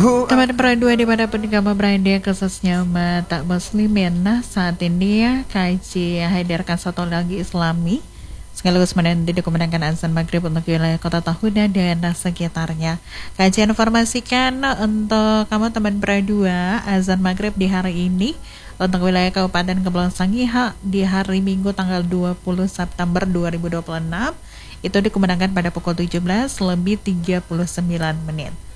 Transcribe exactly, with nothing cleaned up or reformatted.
Teman perdua di mana pun kamu berada, khususnya umat tak muslimin. Nah, saat ini ya kaji hadirkan satu lagi islami sekaligus menanti dikumandangkan azan maghrib untuk wilayah kota Tahuna dan sekitarnya. Kaji informasikan untuk kamu teman perdua, azan maghrib di hari ini untuk wilayah Kabupaten Kepulauan Sangihe di hari Minggu tanggal dua puluh September dua ribu dua puluh enam itu dikumandangkan pada pukul tujuh belas lebih tiga puluh sembilan menit.